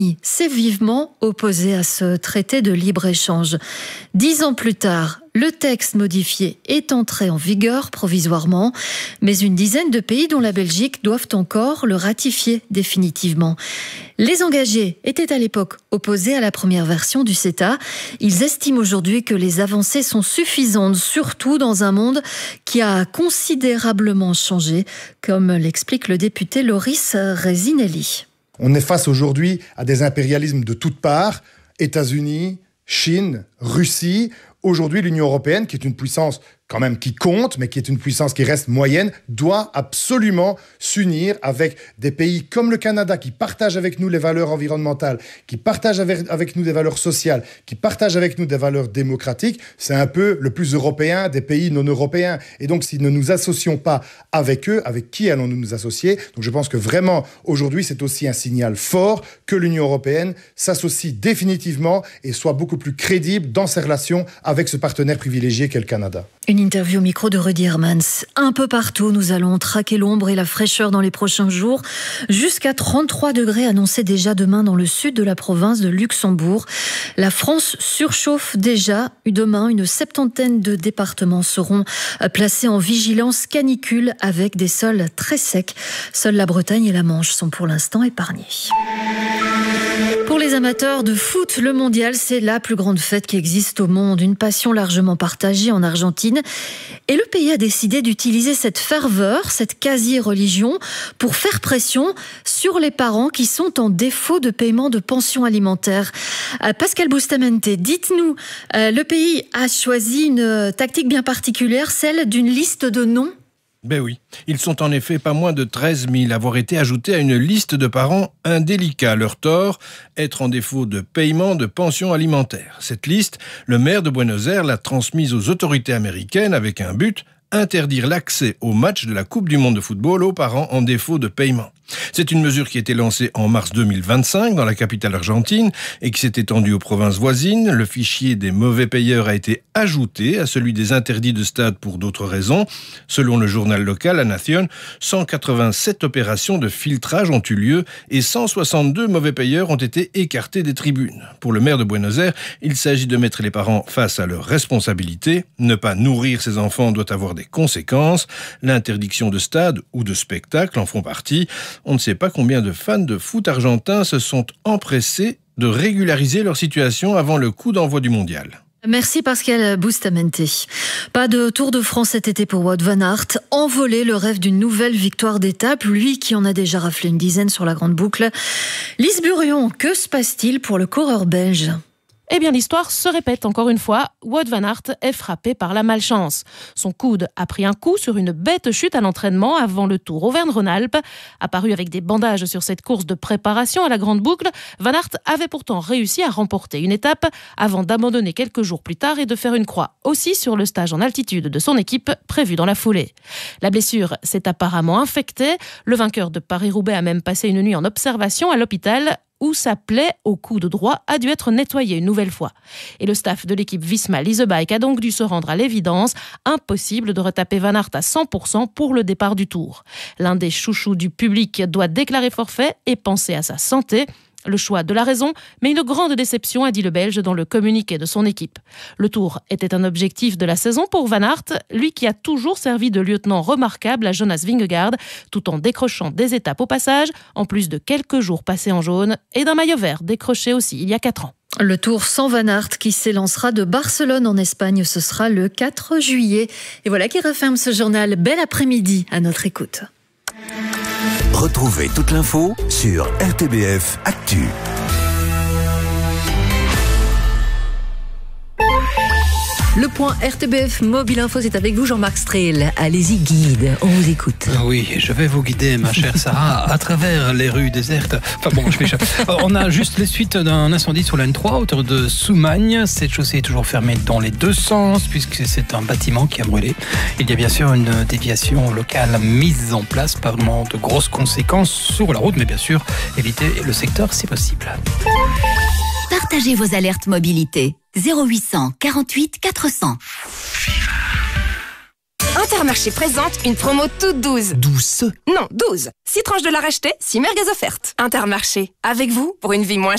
s'est vivement opposé à ce traité de libre-échange. 10 ans plus tard, le texte modifié est entré en vigueur provisoirement, mais une dizaine de pays, dont la Belgique, doivent encore le ratifier définitivement. Les engagés étaient à l'époque opposés à la première version du CETA. Ils estiment aujourd'hui que les avancées sont suffisantes, surtout dans un monde qui a considérablement changé, comme l'explique le député Loris Resinelli. On est face aujourd'hui à des impérialismes de toutes parts, États-Unis, Chine, Russie. Aujourd'hui, l'Union européenne, qui est une puissance quand même qui compte, mais qui est une puissance qui reste moyenne, doit absolument s'unir avec des pays comme le Canada, qui partagent avec nous les valeurs environnementales, qui partagent avec nous des valeurs sociales, qui partagent avec nous des valeurs démocratiques. C'est un peu le plus européen des pays non européens. Et donc, si nous ne nous associons pas avec eux, avec qui allons-nous nous associer ? Donc, je pense que vraiment, aujourd'hui, c'est aussi un signal fort que l'Union européenne s'associe définitivement et soit beaucoup plus crédible dans ses relations avec ce partenaire privilégié qu'est le Canada. Une interview au micro de Rudy Hermans. Un peu partout, nous allons traquer l'ombre et la fraîcheur dans les prochains jours. Jusqu'à 33 degrés annoncés déjà demain dans le sud de la province de Luxembourg. La France surchauffe déjà. Demain, une 70aine de départements seront placés en vigilance canicule avec des sols très secs. Seules la Bretagne et la Manche sont pour l'instant épargnés. Pour les amateurs de foot, le mondial, c'est la plus grande fête qui existe au monde. Une passion largement partagée en Argentine. Et le pays a décidé d'utiliser cette ferveur, cette quasi-religion, pour faire pression sur les parents qui sont en défaut de paiement de pension alimentaire. Pascal Bustamante, dites-nous, le pays a choisi une tactique bien particulière, celle d'une liste de noms. Ben oui, ils sont en effet pas moins de 13 000 à avoir été ajoutés à une liste de parents indélicats. Leur tort, être en défaut de paiement de pension alimentaire. Cette liste, le maire de Buenos Aires l'a transmise aux autorités américaines avec un but: interdire l'accès aux matchs de la Coupe du Monde de football aux parents en défaut de paiement. C'est une mesure qui a été lancée en mars 2025 dans la capitale argentine et qui s'est étendue aux provinces voisines. Le fichier des mauvais payeurs a été ajouté à celui des interdits de stade pour d'autres raisons. Selon le journal local, La Nación, 187 opérations de filtrage ont eu lieu et 162 mauvais payeurs ont été écartés des tribunes. Pour le maire de Buenos Aires, il s'agit de mettre les parents face à leurs responsabilités. Ne pas nourrir ses enfants doit avoir des conséquences. L'interdiction de stade ou de spectacle en font partie. On ne sait pas combien de fans de foot argentins se sont empressés de régulariser leur situation avant le coup d'envoi du mondial. Merci Pascal Bustamante. Pas de Tour de France cet été pour Wout van Aert. Envolé le rêve d'une nouvelle victoire d'étape, lui qui en a déjà raflé une dizaine sur la grande boucle. Lise Burion, que se passe-t-il pour le coureur belge ? Eh bien, l'histoire se répète encore une fois. Wout van Aert est frappé par la malchance. Son coude a pris un coup sur une bête chute à l'entraînement avant le Tour Auvergne-Rhône-Alpes. Apparu avec des bandages sur cette course de préparation à la grande boucle, Van Aert avait pourtant réussi à remporter une étape avant d'abandonner quelques jours plus tard et de faire une croix aussi sur le stage en altitude de son équipe prévu dans la foulée. La blessure s'est apparemment infectée. Le vainqueur de Paris-Roubaix a même passé une nuit en observation à l'hôpital, où sa plaie au coude droit a dû être nettoyée une nouvelle fois. Et le staff de l'équipe Visma Lease Bike a donc dû se rendre à l'évidence. Impossible de retaper Van Aert à 100% pour le départ du Tour. L'un des chouchous du public doit déclarer forfait et penser à sa santé. Le choix de la raison, mais une grande déception, a dit le Belge dans le communiqué de son équipe. Le Tour était un objectif de la saison pour Van Aert, lui qui a toujours servi de lieutenant remarquable à Jonas Vingegaard, tout en décrochant des étapes au passage, en plus de quelques jours passés en jaune et d'un maillot vert décroché aussi il y a 4 ans. Le Tour sans Van Aert qui s'élancera de Barcelone en Espagne, ce sera le 4 juillet. Et voilà qui referme ce journal. Bel après-midi à notre écoute. Retrouvez toute l'info sur RTBF Actu. Le point RTBF Mobile Info, c'est avec vous Jean-Marc Strehl. Allez-y, guide, on vous écoute. Oui, je vais vous guider, ma chère Sarah, à travers les rues désertes. Enfin bon, je m'échappe. On a juste les suites d'un incendie sur la N3, à hauteur de Soumagne. Cette chaussée est toujours fermée dans les deux sens, puisque c'est un bâtiment qui a brûlé. Il y a bien sûr une déviation locale mise en place, pas vraiment de grosses conséquences sur la route, mais bien sûr, éviter le secteur si possible. Partagez vos alertes mobilité. 0800 48 400. Intermarché présente une promo toute douce. Douce? Non, 12. 6 tranches de la racheter, 6 merguez offertes. Intermarché, avec vous pour une vie moins